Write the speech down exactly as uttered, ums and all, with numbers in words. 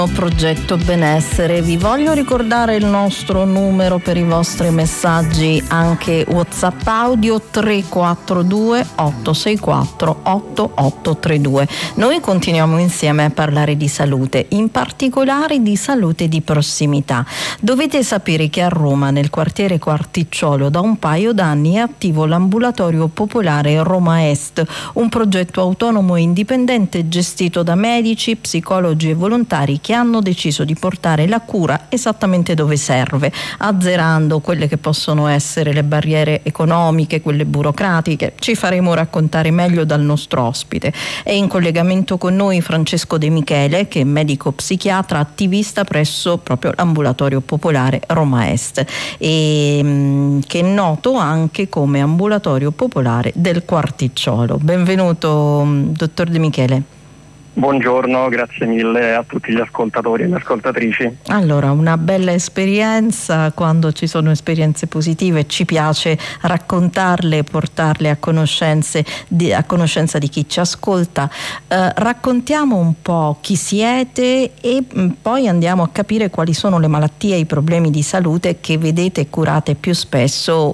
Progetto Benessere. Vi voglio ricordare il nostro numero per i vostri messaggi, anche WhatsApp audio: tre quattro due otto sei quattro otto otto tre due. Noi continuiamo insieme a parlare di salute, in particolare di salute di prossimità. Dovete sapere che a Roma, nel quartiere Quarticciolo, da un paio d'anni è attivo l'ambulatorio popolare Roma Est, un progetto autonomo e indipendente gestito da medici, psicologi e volontari che hanno deciso di portare la cura esattamente dove serve, azzerando quelle che possono essere le barriere economiche, quelle burocratiche. Ci faremo raccontare meglio dal nostro ospite. È in collegamento con noi Francesco De Michele, che è medico psichiatra attivista presso proprio l'ambulatorio popolare Roma Est e mh, che è noto anche come ambulatorio popolare del Quarticciolo. Benvenuto, dottor De Michele. Buongiorno, grazie mille a tutti gli ascoltatori e le ascoltatrici. Allora, una bella esperienza. Quando ci sono esperienze positive ci piace raccontarle e portarle a, conoscenze di, a conoscenza di chi ci ascolta. Eh, raccontiamo un po' chi siete e mh, poi andiamo a capire quali sono le malattie e i problemi di salute che vedete e curate più spesso